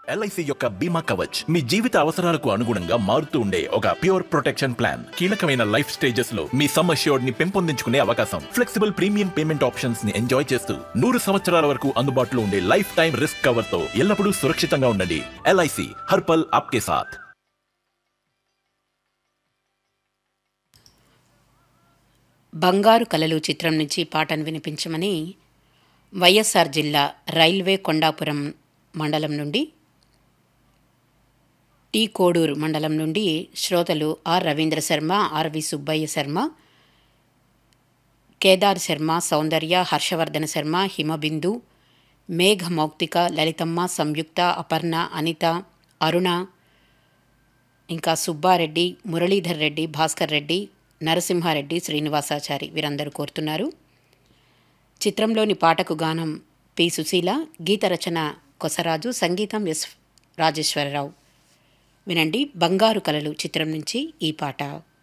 LIC యొక్క బీమా కవచ్ మీ జీవిత అవసరాలకు అనుగుణంగా మారుతూ ఉండే ఒక ప్యూర్ ప్రొటెక్షన్ ప్లాన్. కీలకమైన లైఫ్ స్టేజెస్ లో మీ సమ్ అష్యూర్డ్ ని పెంపొందించుకునే అవకాశం, ఫ్లెక్సిబుల్ ప్రీమియం పేమెంట్ ఆప్షన్స్ ని ఎంజాయ్ చేస్తూ 100 సంవత్సరాల వరకు అందుబాటులో ఉండే లైఫ్ టైం రిస్క్ కవర్ తో ఎల్లప్పుడూ సురక్షితంగా ఉండండి. ఎల్ఐసి హర్పల్ ఆప్కే సాథ్. బంగారు కలలు చిత్రం నుంచి పాటను వినిపించమని వైఎస్ఆర్ జిల్లా రైల్వే కొండాపురం మండలం నుండి, టీ కోడూరు మండలం నుండి శ్రోతలు ఆర్ రవీంద్ర శర్మ, ఆర్వి సుబ్బయ్య శర్మ, కేదార్ శర్మ, సౌందర్య, హర్షవర్ధన శర్మ, హిమబిందు, మేఘ మౌక్తిక, లలితమ్మ, సంయుక్త, అపర్ణ, అనిత, అరుణ, ఇంకా సుబ్బారెడ్డి, మురళీధర్ రెడ్డి, భాస్కర్ రెడ్డి, నరసింహారెడ్డి, శ్రీనివాసాచారి వీరందరూ కోరుతున్నారు. చిత్రంలోని పాటకు గానం పి. సుశీల, గీత రచన కొసరాజు, సంగీతం ఎస్. రాజేశ్వరరావు. వినండి బంగారు కలలు చిత్రం నుంచి ఈ పాట.